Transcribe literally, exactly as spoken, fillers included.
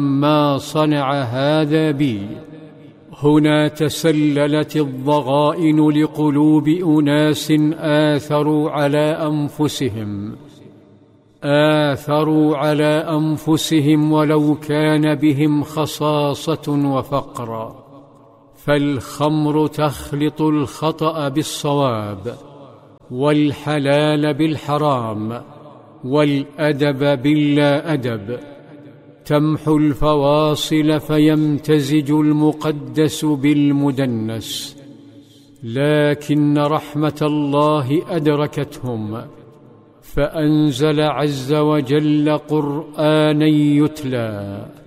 ما صنع هذا بي. هنا تسللت الضغائن لقلوب أناس آثروا على أنفسهم آثروا على أنفسهم ولو كان بهم خصاصة وفقر. فالخمر تخلط الخطأ بالصواب، والحلال بالحرام، والأدب باللا أدب. تمحو الفواصل فيمتزج المقدس بالمدنس. لكن رحمة الله أدركتهم، فأنزل عز وجل قرآنا يتلى